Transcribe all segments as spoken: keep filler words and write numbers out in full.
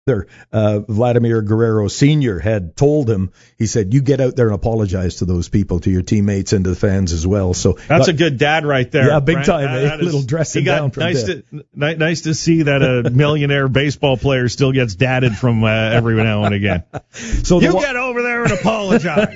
Uh, Vladimir Guerrero Senior had told him, he said, you get out there and apologize to those people, to your teammates and to the fans as well. So that's got, a good dad right there. Yeah, big Brent. time. That, a that little is, dressing got down from nice death. to, nice to see that a millionaire baseball player still gets dadded from uh, every now and again. So you wa- get over there and apologize.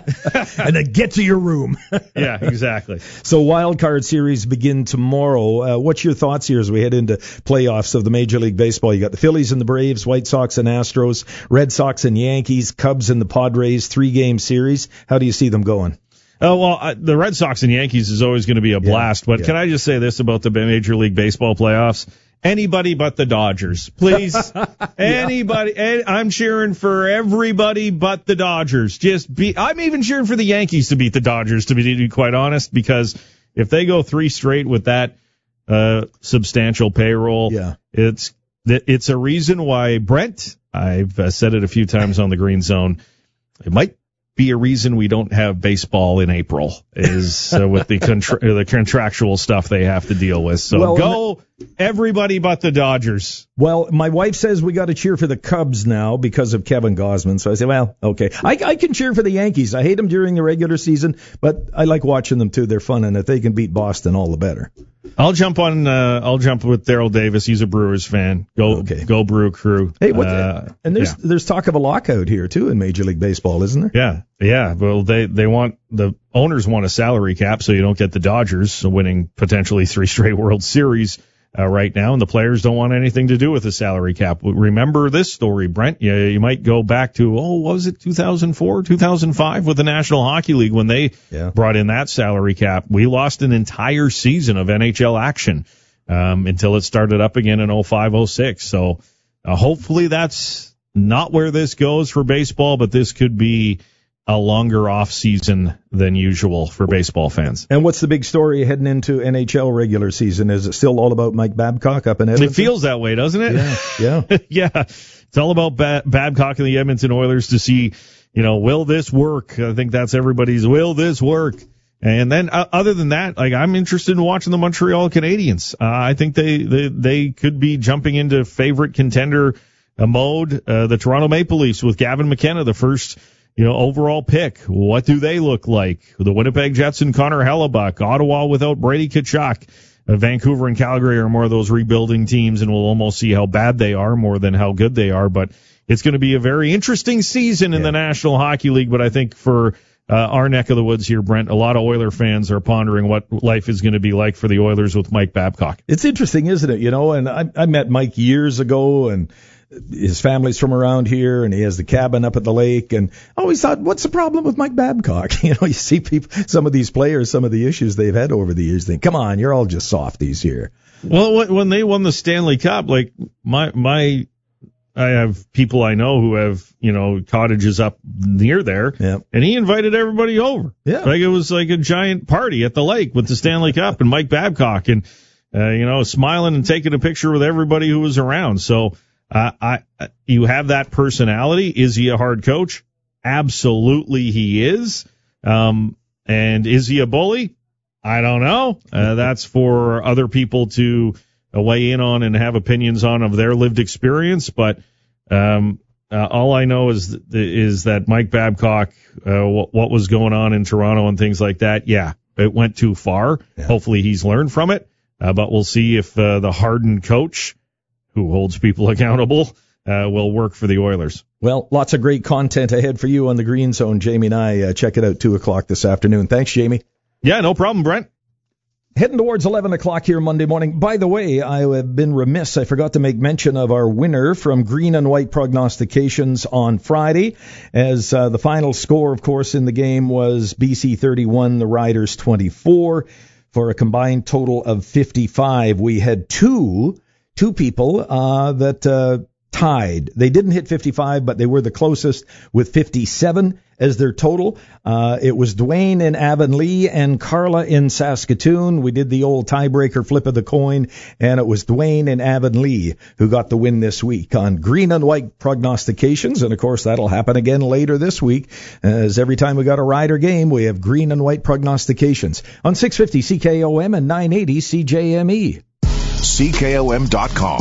And then get to your room. Yeah, exactly. So wild card series begin tomorrow. Uh, what's your thoughts here as we head into playoffs of the Major League Baseball? You got the Phillies and the Braves, White Sox and Astros, Red Sox and Yankees, Cubs and the Padres, three-game series. How do you see them going? Oh, well, uh, the Red Sox and Yankees is always going to be a blast, yeah, but yeah. Can I just say this about the Major League Baseball playoffs? Anybody but the Dodgers, please. Anybody. yeah. I'm cheering for everybody but the Dodgers. Just be. I'm even cheering for the Yankees to beat the Dodgers, to be, to be quite honest, because if they go three straight with that uh, substantial payroll, yeah. it's it's a reason why, Brent, I've uh, said it a few times on the Green Zone, it might be a reason we don't have baseball in April, is uh, with the contra- the contractual stuff they have to deal with. So well, go everybody but the Dodgers. Well, my wife says we got to cheer for the Cubs now because of Kevin Gausman. So I say, well, okay. I, I can cheer for the Yankees. I hate them during the regular season, but I like watching them too. They're fun, and if they can beat Boston, all the better. I'll jump on. Uh, I'll jump with Daryl Davis. He's a Brewers fan. Go, okay. Go Brew Crew. Hey, what? Uh, and there's yeah. there's talk of a lockout here too in Major League Baseball, isn't there? Yeah, yeah. Well, they they want the owners want a salary cap, so you don't get the Dodgers winning potentially three straight World Series uh, right now, and the players don't want anything to do with the salary cap. Remember this story, Brent? You, you might go back to oh, what was it, two thousand four, two thousand five with the National Hockey League when they yeah. brought in that salary cap. We lost an entire season of N H L action um, until it started up again in oh five oh six. So uh, hopefully that's not where this goes for baseball, but this could be a longer off season than usual for baseball fans. And what's the big story heading into N H L regular season? Is it still all about Mike Babcock up in Edmonton? It feels that way, doesn't it? Yeah, yeah. yeah. It's all about ba- Babcock and the Edmonton Oilers to see, you know, will this work? I think that's everybody's, will this work? And then uh, other than that, like I'm interested in watching the Montreal Canadiens. Uh, I think they, they, they could be jumping into favorite contender uh, mode. Uh, the Toronto Maple Leafs with Gavin McKenna, the first You know, overall pick, what do they look like? The Winnipeg Jets and Connor Hellebuck, Ottawa without Brady Tkachuk, uh, Vancouver and Calgary are more of those rebuilding teams, and we'll almost see how bad they are more than how good they are. But it's going to be a very interesting season in yeah. the National Hockey League. But I think for uh, our neck of the woods here, Brent, a lot of Oiler fans are pondering what life is going to be like for the Oilers with Mike Babcock. It's interesting, isn't it? You know, and I, I met Mike years ago, and his family's from around here, and he has the cabin up at the lake, and I always thought, what's the problem with Mike Babcock? You know, you see people, some of these players, some of the issues they've had over the years, think, come on, you're all just softies here. Well, when they won the Stanley Cup, like my, my, I have people I know who have, you know, cottages up near there, yeah. and he invited everybody over. Yeah. Like it was like a giant party at the lake with the Stanley Cup and Mike Babcock, and, uh, you know, smiling and taking a picture with everybody who was around. So, Uh, I, you have that personality. Is he a hard coach? Absolutely he is. Um, and is he a bully? I don't know. Uh, that's for other people to uh, weigh in on and have opinions on of their lived experience. But, um, uh, all I know is, th- is that Mike Babcock, uh, w- what was going on in Toronto and things like that. Yeah, it went too far. Yeah. Hopefully he's learned from it. Uh, but we'll see if, uh, the hardened coach who holds people accountable, uh, will work for the Oilers. Well, lots of great content ahead for you on the Green Zone. Jamie and I, uh, check it out two o'clock this afternoon. Thanks, Jamie. Yeah, no problem, Brent. Heading towards eleven o'clock here Monday morning. By the way, I have been remiss. I forgot to make mention of our winner from Green and White Prognostications on Friday, as uh, the final score, of course, in the game was B C thirty-one, the Riders twenty-four, for a combined total of fifty-five. We had two Two people uh, that uh, tied. They didn't hit fifty-five, but they were the closest with fifty-seven as their total. Uh, it was Dwayne in Avonlea and Carla in Saskatoon. We did the old tiebreaker flip of the coin, and it was Dwayne in Avonlea who got the win this week on Green and White Prognostications. And, of course, that'll happen again later this week, as every time we got a Rider game, we have Green and White Prognostications on six fifty C K O M and nine eighty C J M E. C K O M dot com.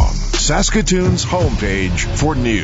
Saskatoon's homepage for news.